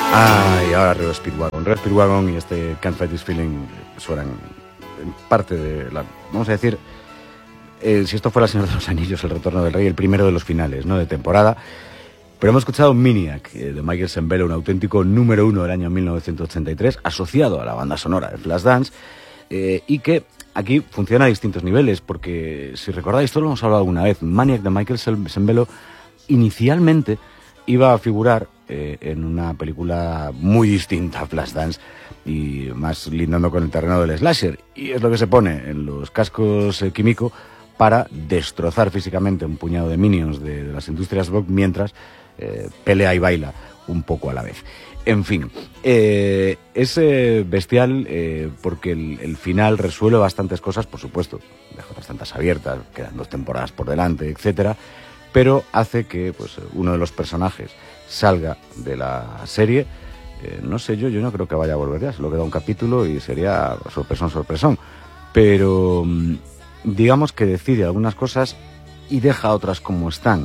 Y ahora Red Speedwagon y este Can't Fight This Feeling suenan en parte de la, vamos a decir, si esto fuera El Señor de los Anillos, El Retorno del Rey, el primero de los finales, ¿no?, de temporada. Pero hemos escuchado Maniac, de Michael Sembello, un auténtico número 1 del año 1983, asociado a la banda sonora de Flashdance, y que aquí funciona a distintos niveles, porque si recordáis, esto lo hemos hablado alguna vez, Maniac de Michael Sembello inicialmente iba a figurar en una película muy distinta a Flashdance y más lindando con el terreno del slasher, y es lo que se pone en los cascos Kimiko para destrozar físicamente un puñado de minions de las industrias rock mientras pelea y baila un poco a la vez. En fin, es bestial porque el final resuelve bastantes cosas, por supuesto, deja otras tantas abiertas, quedan 2 temporadas por delante, etcétera, pero hace que pues uno de los personajes salga de la serie. No sé, yo no creo que vaya a volver ya, solo queda un capítulo y sería sorpresón, pero digamos que decide algunas cosas y deja otras como están.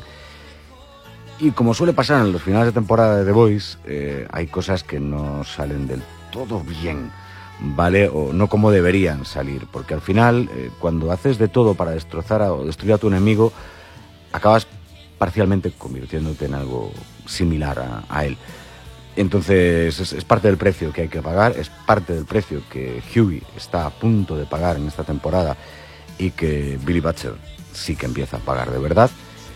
Y como suele pasar en los finales de temporada de The Voice, hay cosas que no salen del todo bien, ¿vale? O no como deberían salir, porque al final, cuando haces de todo para destrozar o destruir a tu enemigo, acabas parcialmente convirtiéndote en algo similar a él. Entonces es parte del precio que hay que pagar, es parte del precio que Hughie está a punto de pagar en esta temporada y que Billy Butcher sí que empieza a pagar de verdad.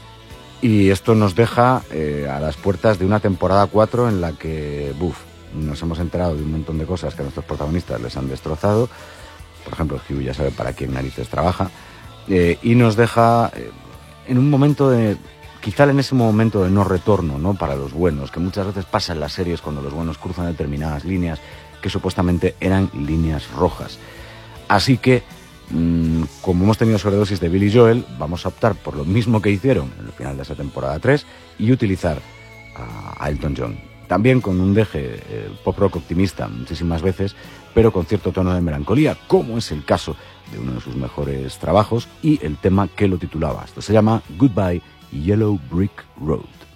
Y esto nos deja a las puertas de una temporada 4 en la que, nos hemos enterado de un montón de cosas que a nuestros protagonistas les han destrozado. Por ejemplo, Hughie ya sabe para quién narices trabaja. Y nos deja en un momento de, quizá en ese momento de no retorno, ¿no?, para los buenos, que muchas veces pasa en las series cuando los buenos cruzan determinadas líneas que supuestamente eran líneas rojas. Así que, como hemos tenido sobredosis de Billy Joel, vamos a optar por lo mismo que hicieron en el final de esa temporada 3 y utilizar a Elton John. También con un deje pop rock optimista muchísimas veces, pero con cierto tono de melancolía, como es el caso de uno de sus mejores trabajos y el tema que lo titulaba. Esto se llama Goodbye Yellow Brick Road.